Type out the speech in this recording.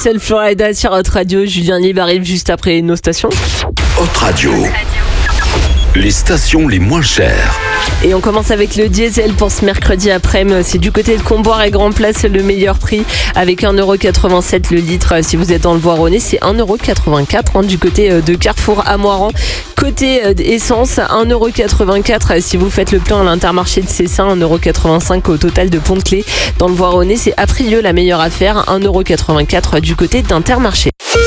Diesel Florida sur Hot Radio. Julien Libre arrive juste après nos stations. Hot Radio. Les stations les moins chères. Et on commence avec le diesel pour ce mercredi après-midi. C'est du côté de Comboire et Grand Place, le meilleur prix avec 1,87€ le litre. Si vous êtes dans le Voironnais, c'est 1,84€ du côté de Carrefour à Moiran. Côté essence, 1,84€ si vous faites le plein à l'Intermarché de Cessin, 1,85€ au total de Pont-de-Clé. Dans le Voironnais, c'est Aprieux la meilleure affaire, 1,84€ du côté d'Intermarché.